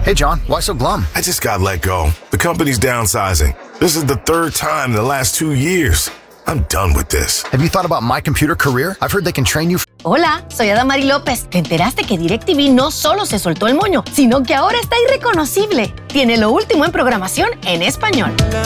Hey, John, why so glum? I just got let go. The company's downsizing. This is the third time in the last 2 years. I'm done with this. Have you thought about My Computer Career? I've heard they can train you. Hola, soy Adamari López. ¿Te enteraste que DirecTV no solo se soltó el moño, sino que ahora está irreconocible? Tiene lo último en programación en español.